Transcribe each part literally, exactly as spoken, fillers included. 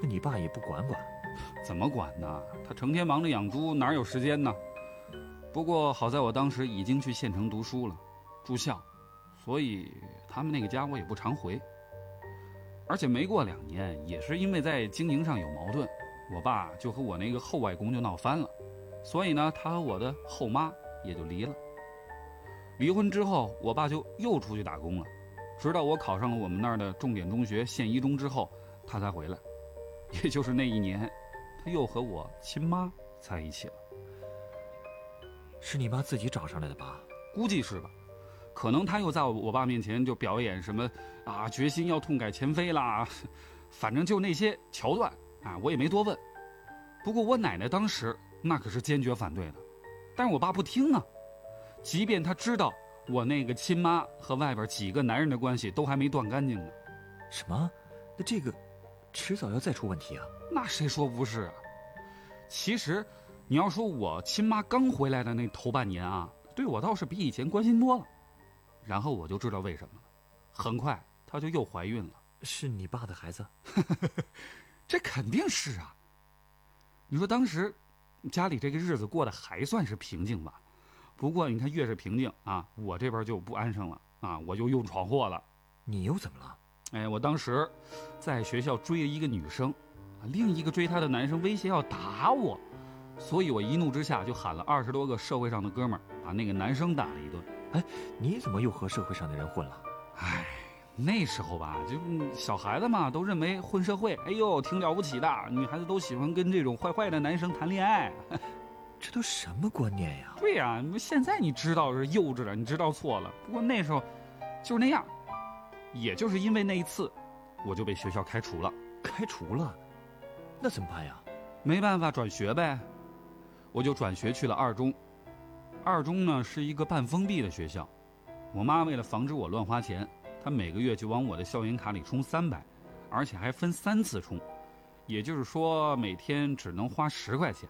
你爸也不管管？ 怎么管呢？他成天忙着养猪，哪有时间呢？不过好在我当时已经去县城读书了，住校，所以他们那个家我也不常回。而且没过两年，也是因为在经营上有矛盾，我爸就和我那个后外公就闹翻了，所以呢，他和我的后妈也就离了。离婚之后，我爸就又出去打工了，直到我考上了我们那儿的重点中学县一中之后，他才回来。也就是那一年，他又和我亲妈在一起了。 是你妈自己找上来的吧？ 估计是吧。可能他又在我爸面前就表演什么啊，决心要痛改前非啦，反正就那些桥段啊，我也没多问。不过我奶奶当时那可是坚决反对的，但是我爸不听啊。即便他知道我那个亲妈和外边几个男人的关系都还没断干净呢。 什么？那这个迟早要再出问题啊？ 那谁说不是啊？其实你要说我亲妈刚回来的那头半年啊，对我倒是比以前关心多了。然后我就知道为什么了，很快她就又怀孕了。 是你爸的孩子？ 这肯定是啊。你说当时家里这个日子过得还算是平静吧，不过你看越是平静啊，我这边就不安生了啊，我就又闯祸了。 你又怎么了？ 哎，我当时在学校追了一个女生，另一个追她的男生威胁要打我，所以我一怒之下就喊了二十多个社会上的哥们儿，把那个男生打了一顿。 哎，你怎么又和社会上的人混了？ 哎，那时候吧，就小孩子嘛，都认为混社会，哎呦，挺了不起的，女孩子都喜欢跟这种坏坏的男生谈恋爱。 这都什么观念呀？ 对呀，现在你知道是幼稚了，你知道错了。不过那时候就是那样，也就是因为那一次，我就被学校开除了。 开除了？那怎么办呀？ 没办法，转学呗。我就转学去了二中。二中呢是一个半封闭的学校，我妈为了防止我乱花钱，她每个月就往我的校园卡里充三百，而且还分三次充，也就是说每天只能花十块钱。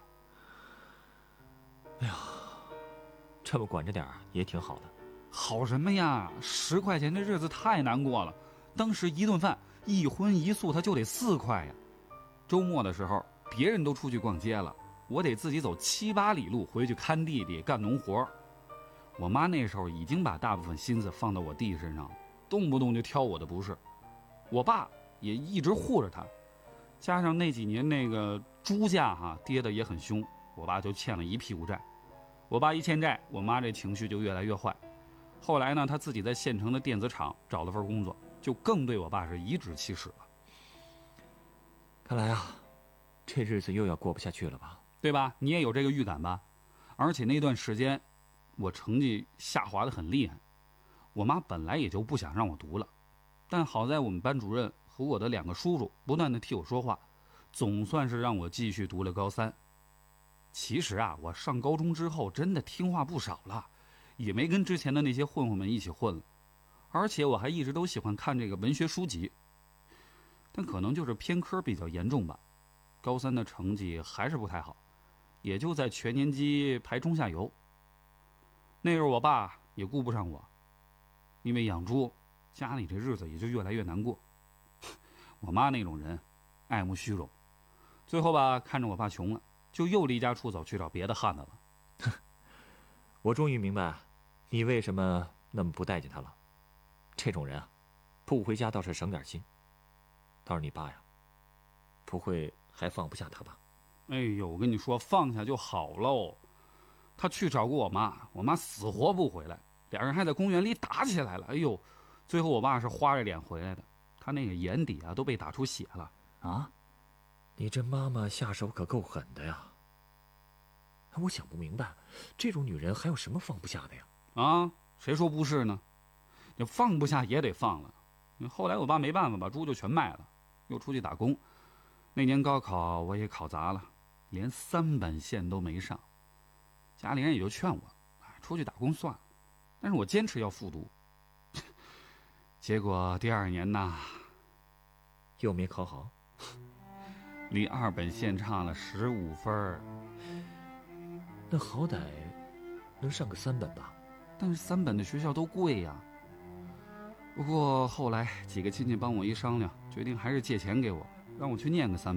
哎呀，这么管着点也挺好的。 好什么呀？十块钱这日子太难过了。当时一顿饭一荤一素，它就得四块呀。周末的时候，别人都出去逛街了，我得自己走七八里路回去看弟弟干农活。我妈那时候已经把大部分心思放到我弟身上，动不动就挑我的不是。我爸也一直护着他，加上那几年那个猪价哈、啊、跌得也很凶，我爸就欠了一屁股债。我爸一欠债，我妈这情绪就越来越坏。后来呢，他自己在县城的电子厂找了份工作，就更对我爸是颐指气使了。 看来啊，这日子又要过不下去了吧？ 对吧？你也有这个预感吧？而且那段时间，我成绩下滑得很厉害。我妈本来也就不想让我读了，但好在我们班主任和我的两个叔叔不断地替我说话，总算是让我继续读了高三。其实啊，我上高中之后真的听话不少了，也没跟之前的那些混混们一起混了，而且我还一直都喜欢看这个文学书籍。但可能就是偏科比较严重吧，高三的成绩还是不太好，也就在全年级排中下游。那时候我爸也顾不上我，因为养猪，家里这日子也就越来越难过。我妈那种人，爱慕虚荣，最后吧，看着我爸穷了，就又离家出走去找别的汉子了。 我终于明白你为什么那么不待见他了。这种人啊，不回家倒是省点心。倒是你爸呀，不会还放不下他吧？ 哎呦，我跟你说，放下就好喽。他去找过我妈，我妈死活不回来，两人还在公园里打起来了。哎呦，最后我爸是花着脸回来的，他那个眼底啊都被打出血了。 啊，你这妈妈下手可够狠的呀！我想不明白，这种女人还有什么放不下的呀？ 啊，谁说不是呢？你放不下也得放了。后来我爸没办法，把猪就全卖了，又出去打工。那年高考我也考砸了，连三本线都没上。家里人也就劝我，出去打工算了。但是我坚持要复读。结果第二年呢， 又没考好， 离二本线差了十五分。 那好歹能上个三本吧？ 但是三本的学校都贵呀。不过后来几个亲戚帮我一商量，决定还是借钱给我，让我去念个三本。